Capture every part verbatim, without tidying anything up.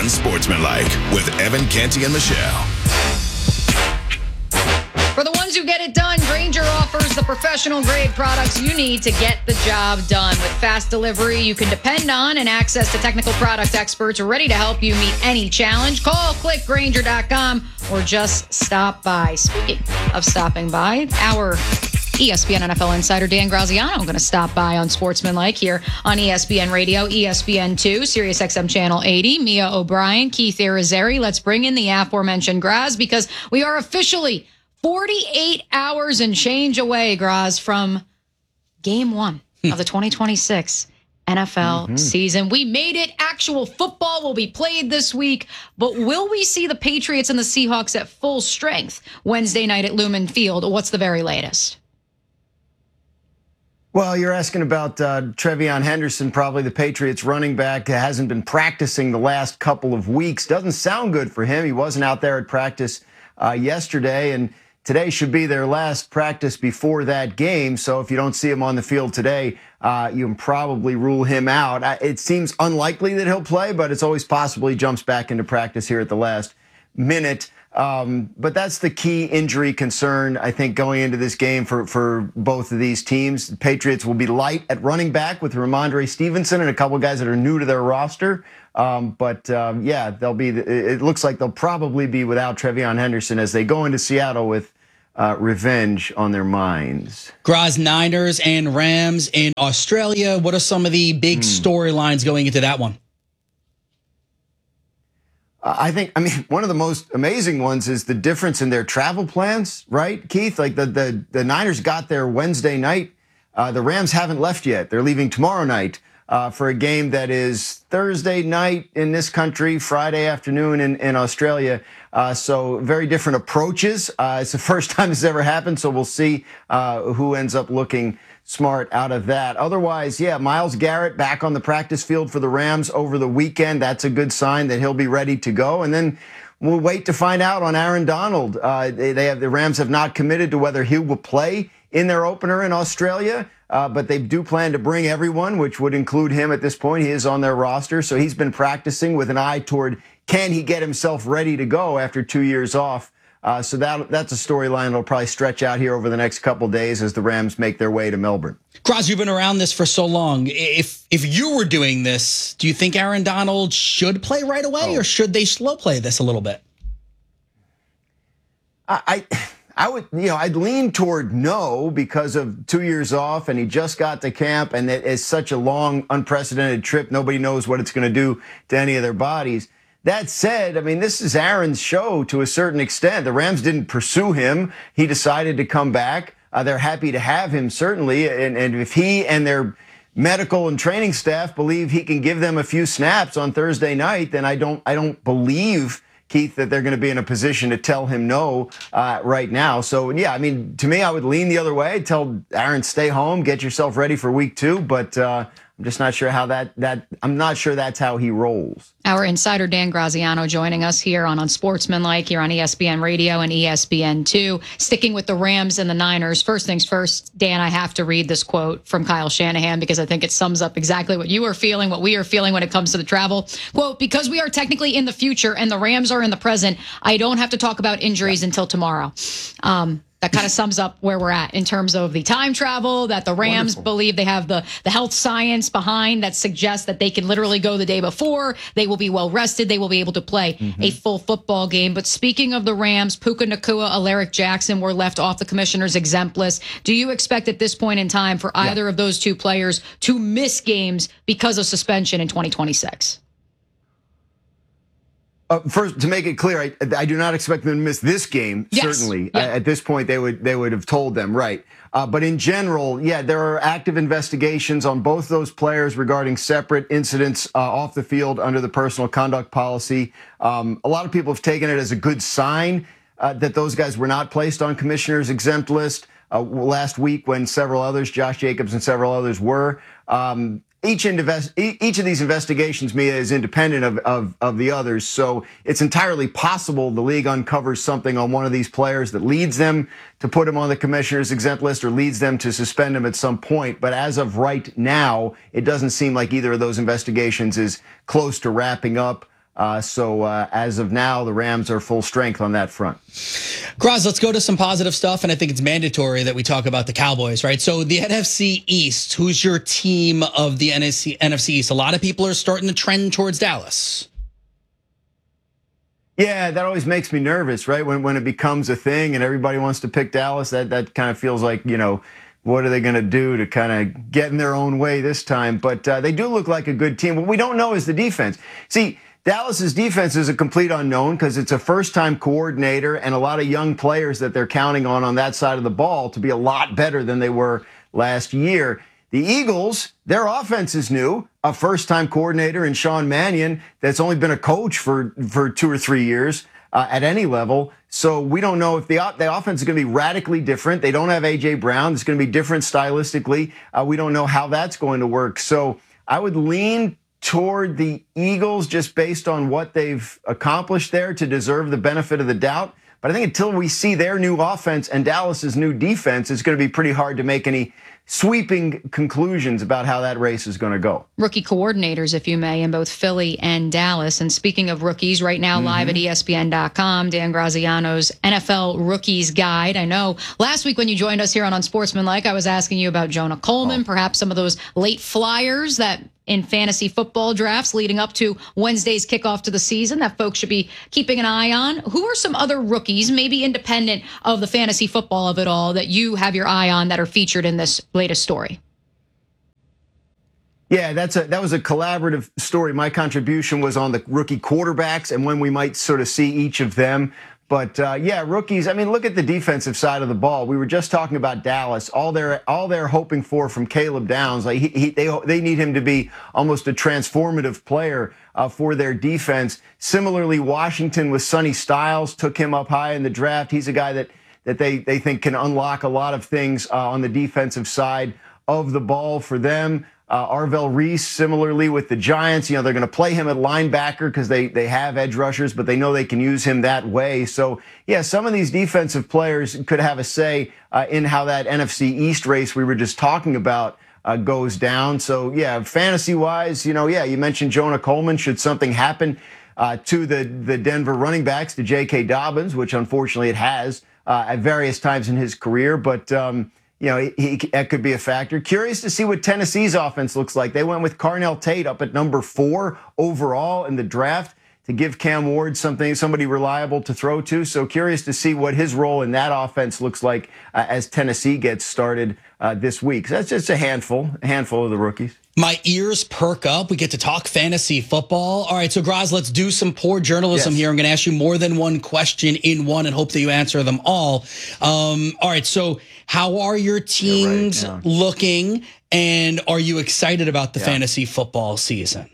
Unsportsmanlike with Evan Canty and Michelle. For the ones who get it done, Grainger offers the professional-grade products you need to get the job done. With fast delivery you can depend on and access to technical product experts ready to help you meet any challenge. Call, click Grainger dot com, or just stop by. Speaking of stopping by, our E S P N N F L insider Dan Graziano going to stop by on Sportsmanlike here on E S P N Radio, E S P N two, Sirius X M Channel eighty. Mia O'Brien, Keith Irizarry. Let's bring in the aforementioned Graz because we are officially forty-eight hours and change away, Graz, from game one of the twenty twenty-six N F L mm-hmm. season. We made it. Actual football will be played this week, but will we see the Patriots and the Seahawks at full strength Wednesday night at Lumen Field? What's the very latest? Well, you're asking about uh, Trevion Henderson, probably the Patriots running back, hasn't been practicing the last couple of weeks. Doesn't sound good for him. He wasn't out there at practice uh, yesterday, and today should be their last practice before that game. So if you don't see him on the field today, uh, you can probably rule him out. It seems unlikely that he'll play, but it's always possible he jumps back into practice here at the last minute. Um, but that's the key injury concern, I think, going into this game for, for both of these teams. The Patriots will be light at running back with Ramondre Stevenson and a couple guys that are new to their roster. Um, but, um, yeah, they'll be. It looks like they'll probably be without Trevion Henderson as they go into Seattle with uh, revenge on their minds. Graz, Niners and Rams in Australia. What are some of the big hmm. storylines going into that one? I think, I mean, one of the most amazing ones is the difference in their travel plans, right, Keith? Like the the, the Niners got there Wednesday night. Uh, the Rams haven't left yet. They're leaving tomorrow night uh, for a game that is Thursday night in this country, Friday afternoon in, in Australia. Uh, so very different approaches. Uh, it's the first time this ever happened, so we'll see uh, who ends up looking smart out of that. Otherwise, yeah, Myles Garrett back on the practice field for the Rams over the weekend. That's a good sign that he'll be ready to go. And then we'll wait to find out on Aaron Donald. Uh, they, they have the Rams have not committed to whether he will play in their opener in Australia, uh, but they do plan to bring everyone, which would include him at this point. He is on their roster, so he's been practicing with an eye toward can he get himself ready to go after two years off. Uh, so that that's a storyline that'll probably stretch out here over the next couple days as the Rams make their way to Melbourne. Graz, you've been around this for so long. If if you were doing this, do you think Aaron Donald should play right away, oh. or should they slow play this a little bit? I I would, you know, I'd lean toward no because of two years off, and he just got to camp, and it is such a long, unprecedented trip. Nobody knows what it's going to do to any of their bodies. That said, I mean, this is Aaron's show to a certain extent. The Rams didn't pursue him. He decided to come back. Uh, they're happy to have him, certainly. And, and if he and their medical and training staff believe he can give them a few snaps on Thursday night, then I don't, I don't believe, Keith, that they're going to be in a position to tell him no uh, right now. So, yeah, I mean, to me, I would lean the other way. Tell Aaron, stay home, get yourself ready for week two. But uh, I'm just not sure how that, that I'm not sure that's how he rolls. Our insider Dan Graziano joining us here on Unsportsmanlike here on E S P N Radio and E S P N two. Sticking with the Rams and the Niners. First things first, Dan, I have to read this quote from Kyle Shanahan because I think it sums up exactly what you are feeling, what we are feeling when it comes to the travel. Quote, because we are technically in the future and the Rams are in the present, I don't have to talk about injuries until tomorrow. Um, That kind of sums up where we're at in terms of the time travel, that the Rams Wonderful. believe they have the, the health science behind that suggests that they can literally go the day before. They will be well rested. They will be able to play mm-hmm. a full football game. But speaking of the Rams, Puka Nacua, Alaric Jackson were left off the commissioner's exempt list. Do you expect at this point in time for either yeah. of those two players to miss games because of suspension in twenty twenty-six? Uh, first, to make it clear, I, I do not expect them to miss this game. Yes. Certainly, yeah. uh, at this point, they would they would have told them, right? Uh, but in general, yeah, there are active investigations on both those players regarding separate incidents uh, off the field under the personal conduct policy. Um, a lot of people have taken it as a good sign uh, that those guys were not placed on commissioner's exempt list uh, last week when several others, Josh Jacobs and several others, were. Um, Each, invest, each of these investigations, Mia, is independent of, of, of the others. So it's entirely possible the league uncovers something on one of these players that leads them to put him on the commissioner's exempt list or leads them to suspend him at some point. But as of right now, it doesn't seem like either of those investigations is close to wrapping up. Uh, so uh, as of now, the Rams are full strength on that front. Graz, let's go to some positive stuff, and I think it's mandatory that we talk about the Cowboys, right? So the N F C East, who's your team of the N F C, N F C East? A lot of people are starting to trend towards Dallas. Yeah, that always makes me nervous, right? When when it becomes a thing and everybody wants to pick Dallas, that that kind of feels like, you know, what are they going to do to kind of get in their own way this time? But uh, they do look like a good team. What we don't know is the defense. See, Dallas's defense is a complete unknown because it's a first-time coordinator and a lot of young players that they're counting on on that side of the ball to be a lot better than they were last year. The Eagles, their offense is new. A first-time coordinator in Sean Mannion that's only been a coach for, for two or three years uh, at any level. So we don't know if the, the offense is going to be radically different. They don't have A J. Brown. It's going to be different stylistically. Uh, we don't know how that's going to work. So I would lean toward the Eagles just based on what they've accomplished there to deserve the benefit of the doubt. But I think until we see their new offense and Dallas's new defense, it's going to be pretty hard to make any sweeping conclusions about how that race is going to go. Rookie coordinators, if you may, in both Philly and Dallas. And speaking of rookies, right now mm-hmm. live at E S P N dot com, Dan Graziano's N F L Rookies Guide. I know last week when you joined us here on Unsportsmanlike, I was asking you about Jonah Coleman, oh. perhaps some of those late flyers that in fantasy football drafts leading up to Wednesday's kickoff to the season that folks should be keeping an eye on. Who are some other rookies, maybe independent of the fantasy football of it all, that you have your eye on that are featured in this latest story? Yeah, that's a that was a collaborative story. My contribution was on the rookie quarterbacks and when we might sort of see each of them. But uh, yeah, rookies. I mean, look at the defensive side of the ball. We were just talking about Dallas. All they're all they're hoping for from Caleb Downs, like he, he, they they need him to be almost a transformative player uh, for their defense. Similarly, Washington with Sonny Styles took him up high in the draft. He's a guy that that they they think can unlock a lot of things uh, on the defensive side of the ball for them. Uh, Arvell Reese, similarly with the Giants, you know, they're going to play him at linebacker because they, they have edge rushers, but they know they can use him that way. So, yeah, some of these defensive players could have a say uh, in how that N F C East race we were just talking about uh, goes down. So, yeah, fantasy-wise, you know, yeah, you mentioned Jonah Coleman. Should something happen uh, to the, the Denver running backs, to J K. Dobbins, which unfortunately it has uh, at various times in his career, but um you know, he, he, that could be a factor. Curious to see what Tennessee's offense looks like. They went with Carnell Tate up at number four overall in the draft to give Cam Ward something, somebody reliable to throw to. So curious to see what his role in that offense looks like uh, as Tennessee gets started uh, this week. So that's just a handful, a handful of the rookies. My ears perk up. We get to talk fantasy football. All right, so Graz, let's do some poor journalism yes. here. I'm going to ask you more than one question in one and hope that you answer them all. Um, all right, so how are your teams right, yeah. looking, and are you excited about the yeah. fantasy football season?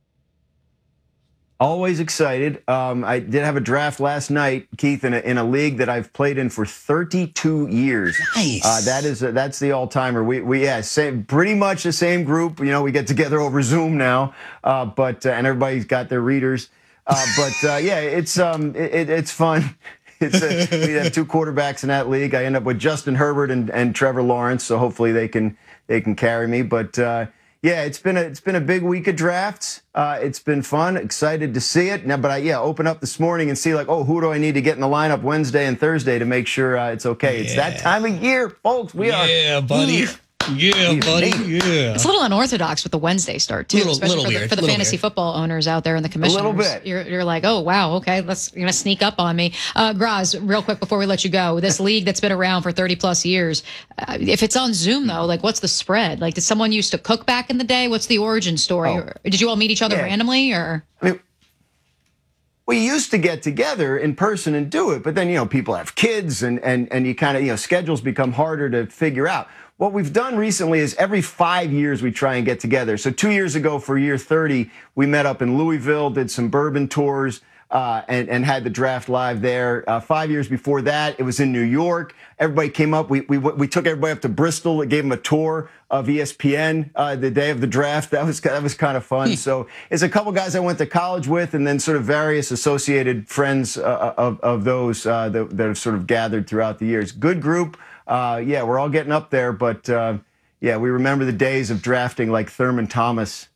Always excited. Um, I did have a draft last night, Keith, in a, in a league that I've played in for thirty-two years. Nice. Uh, that is a, that's the all-timer. We we yeah, same pretty much the same group. You know, we get together over Zoom now, uh, but uh, and everybody's got their readers. Uh, but uh, yeah, it's um it, it's fun. It's a, we have two quarterbacks in that league. I end up with Justin Herbert and, and Trevor Lawrence, so hopefully they can they can carry me. But uh, yeah, it's been a it's been a big week of drafts. Uh, it's been fun. Excited to see it. Now, but I yeah, open up this morning and see like, oh, who do I need to get in the lineup Wednesday and Thursday to make sure uh, it's okay? Yeah. It's that time of year, folks. We yeah, are yeah, buddy. Yeah, buddy. Yeah. It's a little unorthodox with the Wednesday start too, little, especially little for the, weird, for the fantasy weird. football owners out there and the commissioners. A little bit. You're, you're like, oh wow, okay, let's you're gonna sneak up on me. Uh, Graz, real quick before we let you go, this league that's been around for thirty plus years, uh, if it's on Zoom though, like what's the spread? Like, did someone used to cook back in the day? What's the origin story? Oh. Or, did you all meet each other yeah. randomly, or? I mean, we used to get together in person and do it, but then, you know, people have kids and and and you kind of, you know, schedules become harder to figure out. What we've done recently is every five years we try and get together. So two years ago for year thirty, we met up in Louisville, did some bourbon tours, uh, and, and had the draft live there. Uh, five years before that, it was in New York. Everybody came up. We we we took everybody up to Bristol and gave them a tour of E S P N uh, the day of the draft. That was that was kind of fun. So it's a couple guys I went to college with, and then sort of various associated friends uh, of of those uh, that, that have sort of gathered throughout the years. Good group. Uh, yeah, we're all getting up there, but uh, yeah, we remember the days of drafting like Thurman Thomas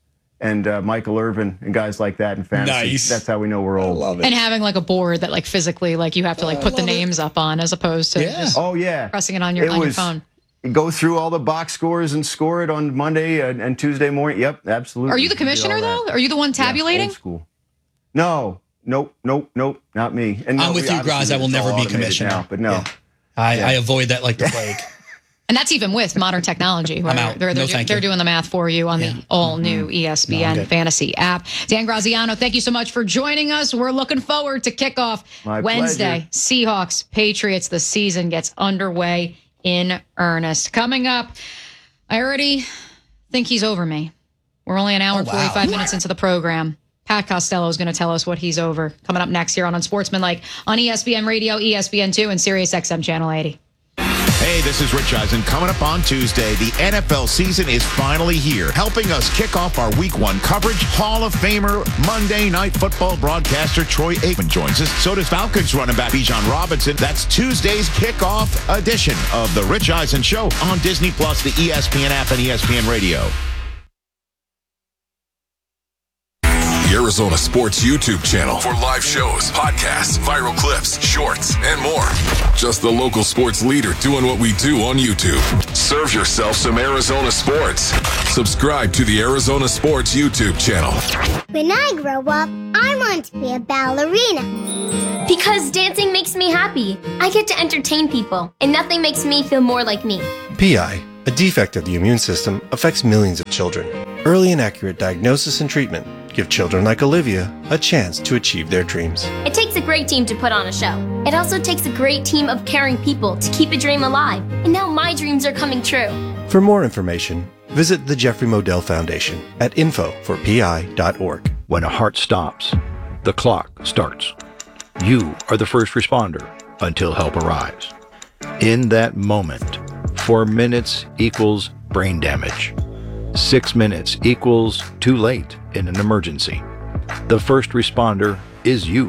and uh, Michael Irvin and guys like that in fantasy. Nice. That's how we know we're old. I love it. And having like a board that like physically like you have to like put the names up on as opposed to Yeah. just Oh yeah, pressing it on your It on your was- phone. Go through all the box scores and score it on Monday and, and Tuesday morning. Yep, absolutely. Are you the We did all commissioner that. though? Are you the one Yeah, tabulating? old school. No, nope, nope, nope, not me. And I'm no, with we- you, obviously Graz. I will it's all never be automated commissioner. now, but no. Yeah. I, Yeah. I avoid that like the plague. And that's even with modern technology. Where I'm out. They're, they're, No, thank they're you. doing the math for you on Yeah. the all new E S P N No, I'm good. Fantasy app. Dan Graziano, thank you so much for joining us. We're looking forward to kickoff My Wednesday. pleasure. Seahawks, Patriots. The season gets underway in earnest. Coming up, I already think he's over me. We're only an hour and Oh, wow. forty-five minutes into the program. Pat Costello is going to tell us what he's over. Coming up next here on Unsportsmanlike on E S P N Radio, E S P N two, and Sirius X M Channel eighty. Hey, this is Rich Eisen. Coming up on Tuesday, the N F L season is finally here, helping us kick off our week one coverage. Hall of Famer, Monday Night Football broadcaster Troy Aikman joins us. So does Falcons running back Bijan Robinson. That's Tuesday's kickoff edition of the Rich Eisen Show on Disney Plus, the E S P N app, and E S P N Radio. The Arizona Sports YouTube channel for live shows, podcasts, viral clips, shorts, and more. Just the local sports leader doing what we do on YouTube. Serve yourself some Arizona sports. Subscribe to the Arizona Sports YouTube channel. When I grow up, I want to be a ballerina. Because dancing makes me happy. I get to entertain people, and nothing makes me feel more like me. P I, a defect of the immune system, affects millions of children. Early and accurate diagnosis and treatment give children like Olivia a chance to achieve their dreams. It takes a great team to put on a show. It also takes a great team of caring people to keep a dream alive. And now my dreams are coming true. For more information, visit the Jeffrey Modell Foundation at info for p i dot org. When a heart stops, the clock starts. You are the first responder until help arrives. In that moment, four minutes equals brain damage. Six minutes equals too late in an emergency. The first responder is you.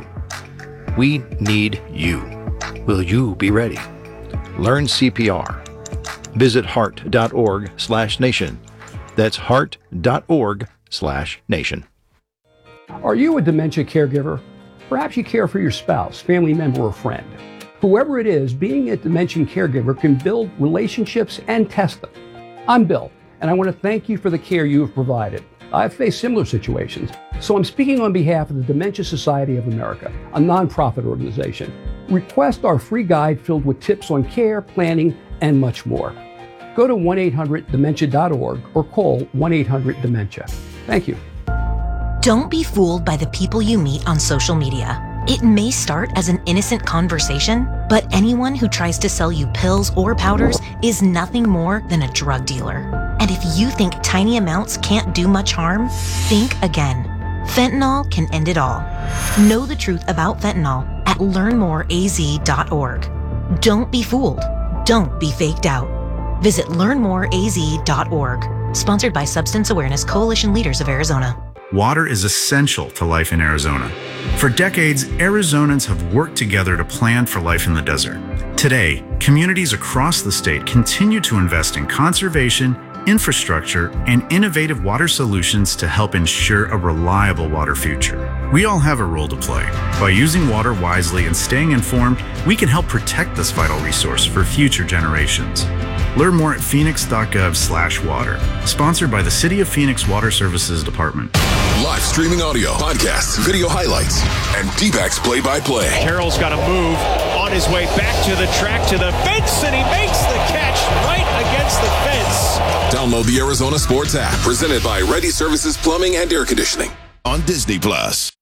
We need you. Will you be ready? Learn C P R. Visit heart.org slash nation. That's heart.org slash nation. Are you a dementia caregiver? Perhaps you care for your spouse, family member, or friend. Whoever it is, being a dementia caregiver can build relationships and test them. I'm Bill, and I want to thank you for the care you have provided. I've faced similar situations, so I'm speaking on behalf of the Dementia Society of America, a nonprofit organization. Request our free guide filled with tips on care, planning, and much more. Go to one eight hundred dementia dot org or call one eight hundred dementia. Thank you. Don't be fooled by the people you meet on social media. It may start as an innocent conversation, but anyone who tries to sell you pills or powders is nothing more than a drug dealer. And if you think tiny amounts can't do much harm, think again. Fentanyl can end it all. Know the truth about fentanyl at learn more a z dot org. Don't be fooled. Don't be faked out. Visit learn more a z dot org. Sponsored by Substance Awareness Coalition Leaders of Arizona. Water is essential to life in Arizona. For decades, Arizonans have worked together to plan for life in the desert. Today, communities across the state continue to invest in conservation, infrastructure, and innovative water solutions to help ensure a reliable water future. We all have a role to play. By using water wisely and staying informed, we can help protect this vital resource for future generations. Learn more at phoenix.gov slash water. Sponsored by the City of Phoenix Water Services Department. Live streaming audio, podcasts, video highlights, and D-backs play-by-play. Carroll's got to move on his way back to the track, to the fence, and he makes the catch right against the fence. Download the Arizona Sports app, presented by Ready Services Plumbing and Air Conditioning. On Disney Plus.